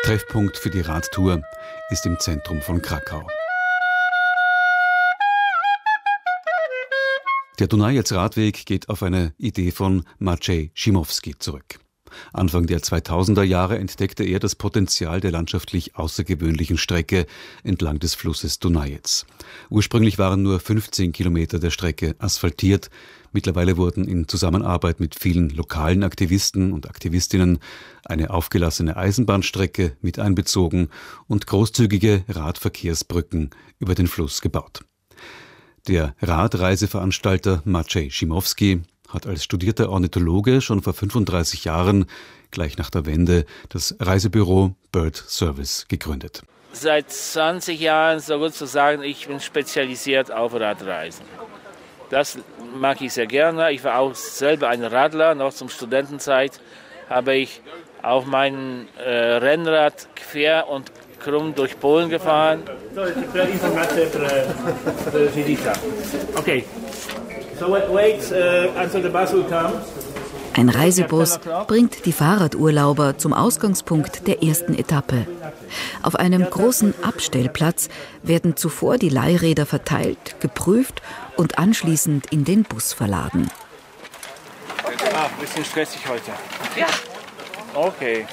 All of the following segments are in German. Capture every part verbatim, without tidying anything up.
Treffpunkt für die Radtour ist im Zentrum von Krakau. Der Dunajec-Radweg geht auf eine Idee von Maciej Szymowski zurück. Anfang der zweitausender Jahre entdeckte er das Potenzial der landschaftlich außergewöhnlichen Strecke entlang des Flusses Dunajec. Ursprünglich waren nur fünfzehn Kilometer der Strecke asphaltiert. Mittlerweile wurden in Zusammenarbeit mit vielen lokalen Aktivisten und Aktivistinnen eine aufgelassene Eisenbahnstrecke mit einbezogen und großzügige Radverkehrsbrücken über den Fluss gebaut. Der Radreiseveranstalter Maciej Szymowski hat als studierter Ornithologe schon vor fünfunddreißig Jahren, gleich nach der Wende, das Reisebüro Bird Service gegründet. Seit zwanzig Jahren, so gut zu sagen, ich bin spezialisiert auf Radreisen. Das mag ich sehr gerne. Ich war auch selber ein Radler, noch zum Studentenzeit habe ich auf meinem äh, Rennrad quer und krumm durch Polen gefahren. Okay. So wait uh, until the bus will come. Ein Reisebus bringt die Fahrradurlauber zum Ausgangspunkt der ersten Etappe. Auf einem großen Abstellplatz werden zuvor die Leihräder verteilt, geprüft und anschließend in den Bus verladen. Ah, ein bisschen stressig heute. Ja. Okay.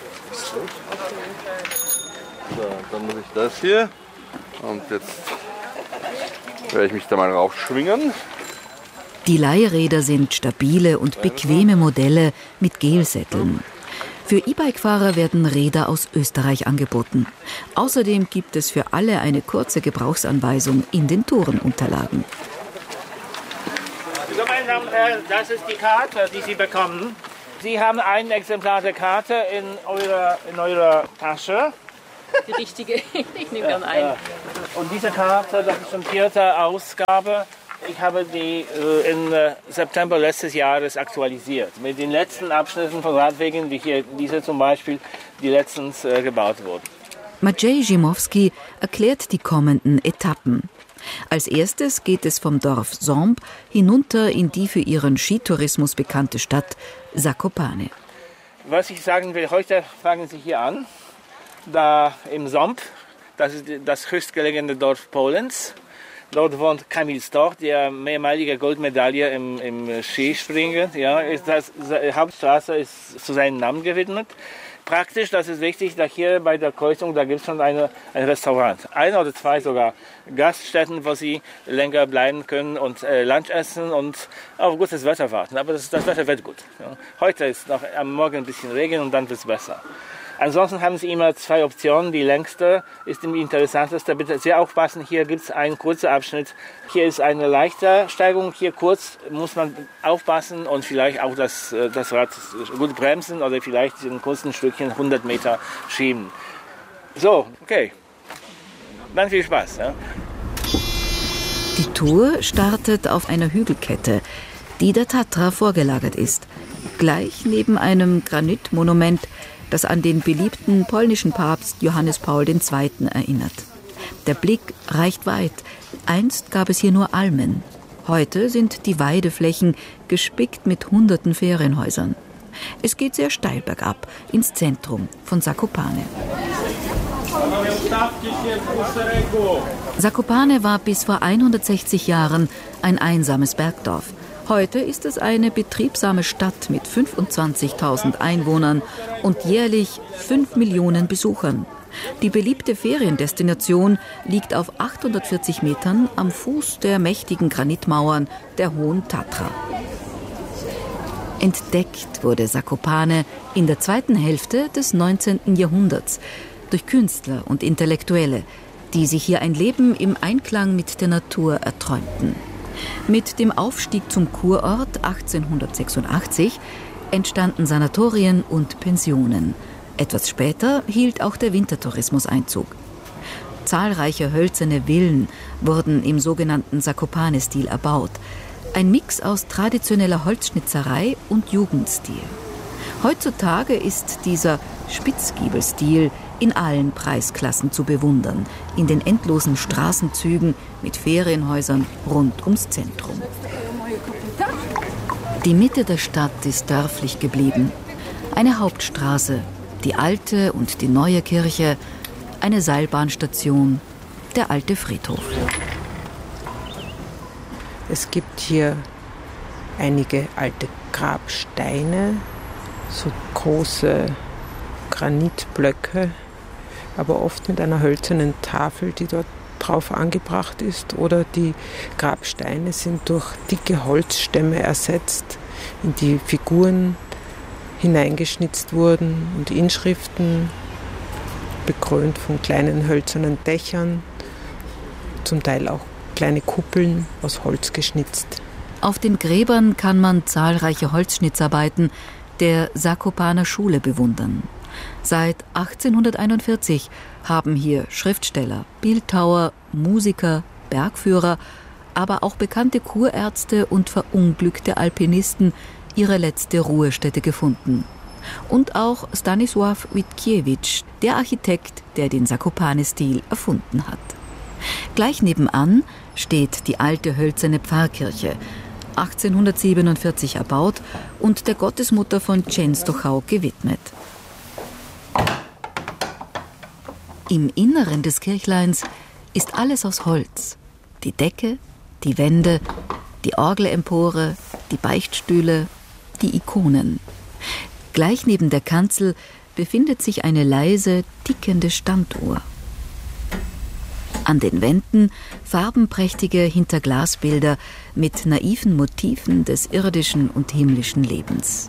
So, dann muss ich das hier. Und jetzt werde ich mich da mal raufschwingen. Die Leihräder sind stabile und bequeme Modelle mit Gelsätteln. Für E-Bike-Fahrer werden Räder aus Österreich angeboten. Außerdem gibt es für alle eine kurze Gebrauchsanweisung in den Tourenunterlagen. So, meine Damen und Herren, das ist die Karte, die Sie bekommen. Sie haben ein Exemplar der Karte in eurer, in eurer Tasche. Die richtige, ich nehme dann ein. Und diese Karte, das ist schon vierte Ausgabe. Ich habe die äh, im äh, September letztes Jahres aktualisiert. Mit den letzten Abschnitten von Radwegen, die hier, diese zum Beispiel, die letztens äh, gebaut wurden. Maciej Szymowski erklärt die kommenden Etappen. Als erstes geht es vom Dorf Ząb hinunter in die für ihren Skitourismus bekannte Stadt Zakopane. Was ich sagen will, heute fangen Sie hier an. Da im Ząb, das ist das höchstgelegene Dorf Polens. Dort wohnt Kamil Stoch, der mehrmalige Goldmedaille im, im Skispringen. Ja, ist das, die Hauptstraße ist zu seinem Namen gewidmet. Praktisch, das ist wichtig, da hier bei der Kreuzung, da gibt es schon eine, ein Restaurant. Ein oder zwei sogar Gaststätten, wo Sie länger bleiben können und äh, Lunch essen und auf gutes Wetter warten. Aber das, das Wetter wird gut. Ja. Heute ist noch am Morgen ein bisschen Regen und dann wird es besser. Ansonsten haben Sie immer zwei Optionen. Die längste ist die interessanteste. Bitte sehr aufpassen, hier gibt es einen kurzen Abschnitt. Hier ist eine leichte Steigung. Hier kurz muss man aufpassen und vielleicht auch das, das Rad gut bremsen oder vielleicht in kurzen Stückchen hundert Meter schieben. So, okay. Dann viel Spaß. Ja. Die Tour startet auf einer Hügelkette, die der Tatra vorgelagert ist. Gleich neben einem Granitmonument, das an den beliebten polnischen Papst Johannes Paul der Zweite erinnert. Der Blick reicht weit. Einst gab es hier nur Almen. Heute sind die Weideflächen gespickt mit hunderten Ferienhäusern. Es geht sehr steil bergab ins Zentrum von Zakopane. Zakopane war bis vor hundertsechzig Jahren ein einsames Bergdorf. Heute ist es eine betriebsame Stadt mit fünfundzwanzigtausend Einwohnern und jährlich fünf Millionen Besuchern. Die beliebte Feriendestination liegt auf achthundertvierzig Metern am Fuß der mächtigen Granitmauern der Hohen Tatra. Entdeckt wurde Zakopane in der zweiten Hälfte des neunzehnten Jahrhunderts durch Künstler und Intellektuelle, die sich hier ein Leben im Einklang mit der Natur erträumten. Mit dem Aufstieg zum Kurort achtzehnhundertsechsundachtzig entstanden Sanatorien und Pensionen. Etwas später hielt auch der Wintertourismus Einzug. Zahlreiche hölzerne Villen wurden im sogenannten Zakopane-Stil erbaut. Ein Mix aus traditioneller Holzschnitzerei und Jugendstil. Heutzutage ist dieser Spitzgiebelstil in allen Preisklassen zu bewundern, in den endlosen Straßenzügen mit Ferienhäusern rund ums Zentrum. Die Mitte der Stadt ist dörflich geblieben. Eine Hauptstraße, Die alte und die neue Kirche, eine Seilbahnstation, der alte Friedhof. Es gibt hier einige alte Grabsteine, so große Granitblöcke, aber oft mit einer hölzernen Tafel, die dort drauf angebracht ist. Oder die Grabsteine sind durch dicke Holzstämme ersetzt, in die Figuren hineingeschnitzt wurden und Inschriften, bekrönt von kleinen hölzernen Dächern, zum Teil auch kleine Kuppeln aus Holz geschnitzt. Auf den Gräbern kann man zahlreiche Holzschnitzarbeiten der Zakopaner Schule bewundern. Seit achtzehnhunderteinundvierzig haben hier Schriftsteller, Bildhauer, Musiker, Bergführer, aber auch bekannte Kurärzte und verunglückte Alpinisten ihre letzte Ruhestätte gefunden. Und auch Stanisław Witkiewicz, der Architekt, der den Zakopane-Stil erfunden hat. Gleich nebenan steht die alte hölzerne Pfarrkirche, achtzehnhundertsiebenundvierzig erbaut und der Gottesmutter von Częstochow gewidmet. Im Inneren des Kirchleins ist alles aus Holz. Die Decke, die Wände, die Orgelempore, die Beichtstühle, die Ikonen. Gleich neben der Kanzel befindet sich eine leise, tickende Standuhr. An den Wänden farbenprächtige Hinterglasbilder mit naiven Motiven des irdischen und himmlischen Lebens.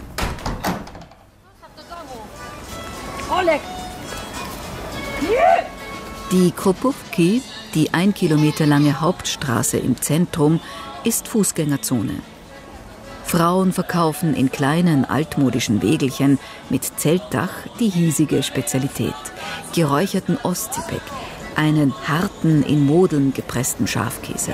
Die Kropówki, die ein Kilometer lange Hauptstraße im Zentrum, ist Fußgängerzone. Frauen verkaufen in kleinen altmodischen Wägelchen mit Zeltdach die hiesige Spezialität: geräucherten Ostzipek, einen harten, in Modeln gepressten Schafkäse.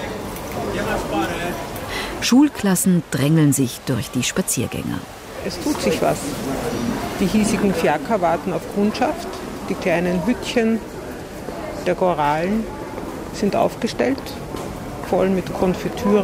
Schulklassen drängeln sich durch die Spaziergänger. Es tut sich was. Die hiesigen Fiaker warten auf Kundschaft. Die kleinen Hütchen der Goralen sind aufgestellt, voll mit Konfitüre